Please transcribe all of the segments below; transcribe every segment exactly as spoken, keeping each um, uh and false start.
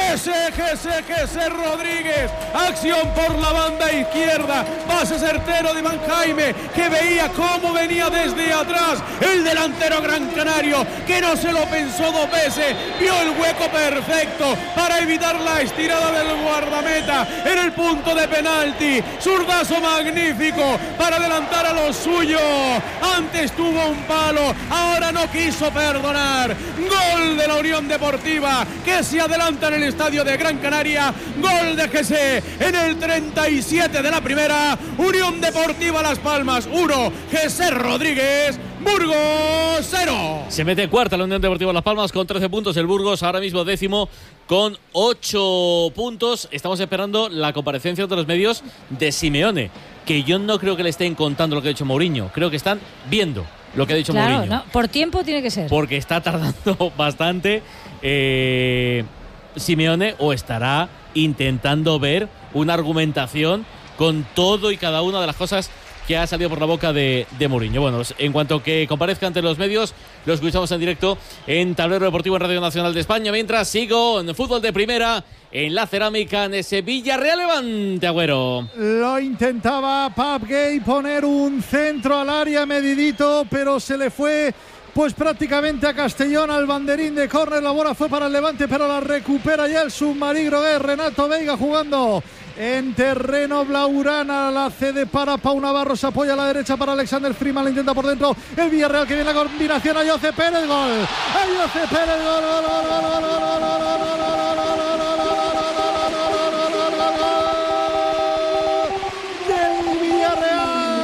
Jesse, Jesse, Jesse Rodríguez, acción por la banda izquierda, pase certero de Iván Jaime, que veía cómo venía desde atrás el delantero gran canario, que no se lo pensó dos veces, vio el hueco perfecto para evitar la estirada del guardameta en el punto de penalti, zurdazo magnífico para adelantar a los suyos, antes tuvo un palo, ahora no quiso perdonar, gol de la Unión Deportiva, que se adelanta en el estadio de Gran Canaria, gol de Jesse en el treinta y siete de la primera, Unión Deportiva Las Palmas uno, Jesse Rodríguez, Burgos cero. Se mete cuarta la Unión Deportiva Las Palmas con trece puntos, el Burgos ahora mismo décimo con ocho puntos. Estamos esperando la comparecencia de los medios de Simeone, que yo no creo que le estén contando lo que ha dicho Mourinho, creo que están viendo lo que ha dicho claro, Mourinho. ¿no? Por tiempo tiene que ser. Porque está tardando bastante eh, Simeone, o estará intentando ver una argumentación con todo y cada una de las cosas que ha salido por la boca de, de Mourinho. Bueno, en cuanto que comparezca ante los medios, lo escuchamos en directo en Tablero Deportivo en Radio Nacional de España. Mientras sigo en fútbol de primera, en la cerámica, en ese Villarreal Levante, Agüero. Lo intentaba Pap Gay poner un centro al área medidito, pero se le fue pues prácticamente a Castellón, al banderín de córner. La bola fue para el Levante, pero la recupera ya el submarino de Renato Veiga, jugando en terreno blaugrana, la cede para Pau Navarro, se apoya a la derecha para Alexander Freeman, la intenta por dentro el Villarreal, que viene la combinación a Jose Pérez, gol, a Jose Pérez, gol, gol, gol, gol, gol, gol, gol, gol, gol, gol, del Villarreal,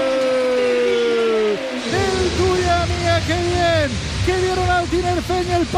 el Turia mía, qué bien, que dieron al tinerfeño el